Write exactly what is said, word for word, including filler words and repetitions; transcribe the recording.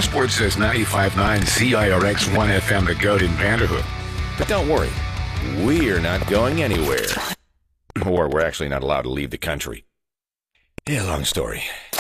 passport says ninety-five point nine C I R X one F M, the goat in Vanderhoof. But don't worry, we're not going anywhere. Or we're actually not allowed to leave the country. Yeah, long story.